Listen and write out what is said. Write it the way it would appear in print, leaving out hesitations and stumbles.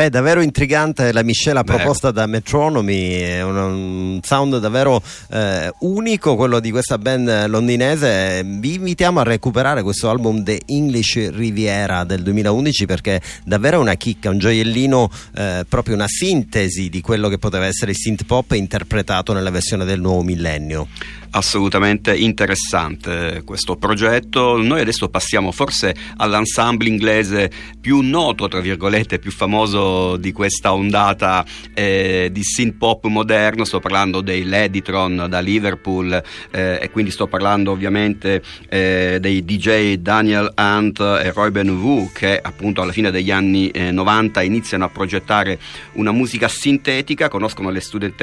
Beh, davvero intrigante la miscela proposta da Metronomy, è un sound davvero unico, quello di questa band londinese. Vi invitiamo a recuperare questo album The English Riviera del 2011, perché davvero è una chicca, un gioiellino, proprio una sintesi di quello che poteva essere il synth pop interpretato nella versione del nuovo millennio. Assolutamente interessante questo progetto. Noi adesso passiamo forse all'ensemble inglese più noto, tra virgolette, più famoso di questa ondata di synth pop moderno. Sto parlando dei Ladytron da Liverpool, e quindi sto parlando ovviamente dei DJ Daniel Hunt e Ruben Wu, che appunto alla fine degli anni 90 iniziano a progettare una musica sintetica, conoscono le studentesse